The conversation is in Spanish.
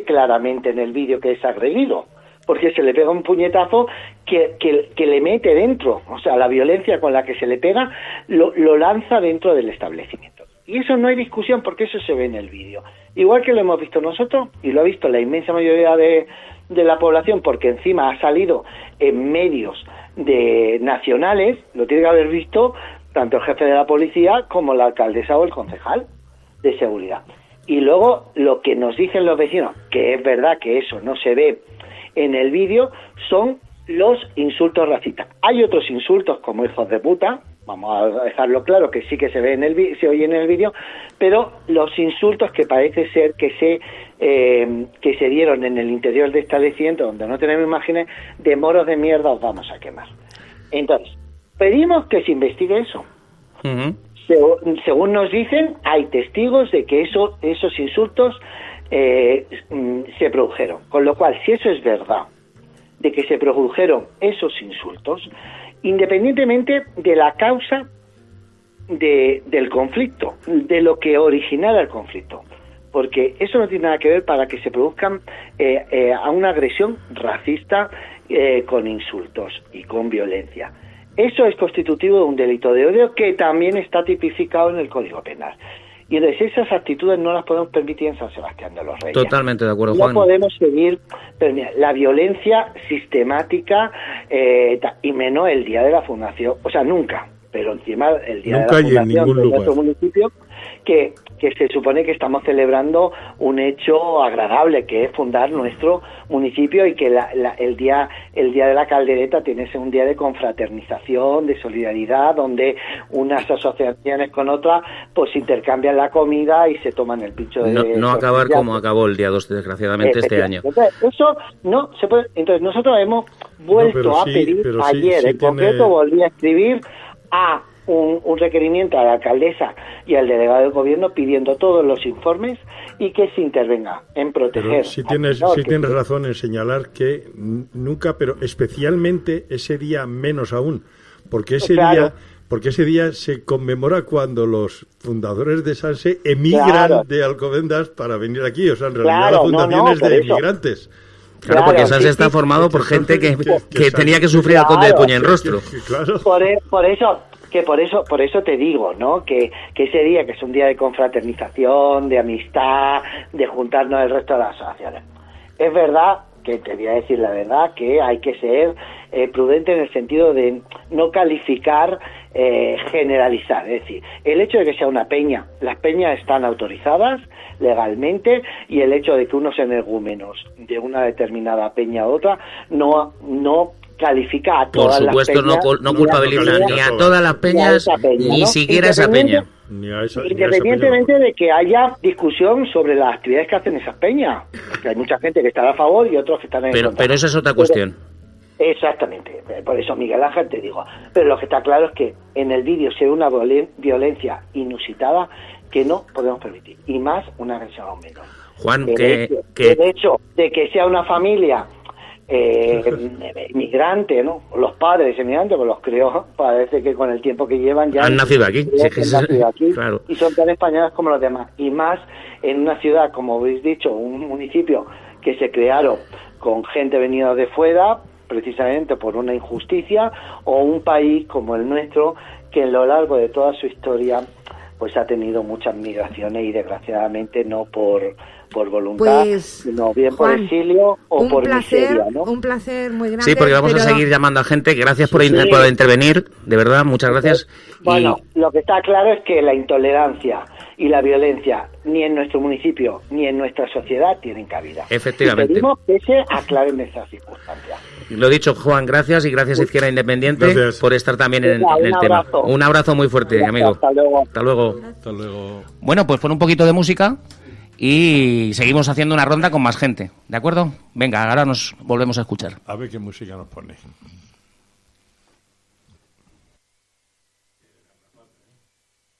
claramente en el vídeo que es agredido, porque se le pega un puñetazo que le mete dentro, o sea, la violencia con la que se le pega lo lanza dentro del establecimiento. Y eso no hay discusión porque eso se ve en el vídeo. Igual que lo hemos visto nosotros y lo ha visto la inmensa mayoría de la población, porque encima ha salido en medios nacionales, lo tiene que haber visto tanto el jefe de la policía como la alcaldesa o el concejal de seguridad. Y luego lo que nos dicen los vecinos, que es verdad que eso no se ve en el vídeo, son los insultos racistas. Hay otros insultos como hijos de puta, vamos a dejarlo claro, que sí que se ve se oye en el vídeo, pero los insultos que parece ser que se dieron en el interior de establecimiento, donde no tenemos imágenes, de moros de mierda os vamos a quemar. Entonces, pedimos que se investigue eso. Uh-huh. Según nos dicen, hay testigos de que esos insultos se produjeron. Con lo cual, si eso es verdad, de que se produjeron esos insultos, independientemente de la causa del conflicto, de lo que originara el conflicto, porque eso no tiene nada que ver para que se produzcan a una agresión racista con insultos y con violencia. Eso es constitutivo de un delito de odio que también está tipificado en el Código Penal. Y entonces esas actitudes no las podemos permitir en San Sebastián de los Reyes. Totalmente de acuerdo, Juan. No podemos seguir, pero mira, la violencia sistemática y menos el día de la fundación, o sea, nunca, pero encima el día nunca de la fundación de nuestro lugar. Municipio, que se supone que estamos celebrando un hecho agradable, que es fundar nuestro municipio, y que el día de la caldereta tiene que ser un día de confraternización, de solidaridad, donde unas asociaciones con otras pues intercambian la comida y se toman el pincho de... No acabar como acabó el día 2, desgraciadamente, este año. Entonces, eso no se puede. Entonces nosotros hemos vuelto a pedir, ayer en concreto volví a escribir a un requerimiento a la alcaldesa y al delegado del gobierno pidiendo todos los informes y que se intervenga en proteger. Pero si tienes razón en señalar que nunca, pero especialmente ese día menos aún, porque ese día se conmemora cuando los fundadores de Sanse emigran de Alcobendas para venir aquí, o sea, en realidad la fundación es de emigrantes. Claro, porque Sanse está formado por gente que tenía que sufrir al conde de Puñenrostro. Claro. Por eso te digo, ¿no? Que ese día, que es un día de confraternización, de amistad, de juntarnos el resto de las asociaciones. Es verdad que te voy a decir la verdad, que hay que ser prudente en el sentido de no calificar, generalizar. Es decir, el hecho de que sea una peña, las peñas están autorizadas legalmente, y el hecho de que unos energúmenos de una determinada peña u otra no califica a todas las peñas. Por supuesto, no culpabiliza ni a todas las peñas, ni siquiera esa peña. Independientemente de que haya discusión sobre las actividades que hacen esas peñas, porque hay mucha gente que está a favor y otros que están en contra. Pero esa es otra cuestión. Exactamente, por eso, Miguel Ángel, te digo. Pero lo que está claro es que en el vídeo se ve una violencia inusitada que no podemos permitir, y más una agresión a un menor. Juan, el hecho de que sea una familia inmigrante, ¿no? Los padres emigrantes, pues los creo, parece que con el tiempo que llevan ya han nacido aquí, claro. Y son tan españolas como los demás, y más en una ciudad, como habéis dicho, un municipio que se crearon con gente venida de fuera, precisamente por una injusticia, o un país como el nuestro, que a lo largo de toda su historia pues ha tenido muchas migraciones, y desgraciadamente no por voluntad, sino bien Juan, por exilio o por miseria, ¿no? Un placer muy grande. Sí, porque vamos a seguir llamando a gente. Gracias por intervenir, de verdad, muchas gracias. Bueno, lo que está claro es que la intolerancia y la violencia ni en nuestro municipio ni en nuestra sociedad tienen cabida. Efectivamente. Y pedimos que se aclaren esas circunstancias. Lo dicho, Juan, gracias, y gracias a Izquierda Independiente por estar también en el tema. Un abrazo muy fuerte, amigo. Hasta luego. Hasta luego. Bueno, pues pon un poquito de música y seguimos haciendo una ronda con más gente, ¿de acuerdo? Venga, ahora nos volvemos a escuchar. A ver qué música nos pone.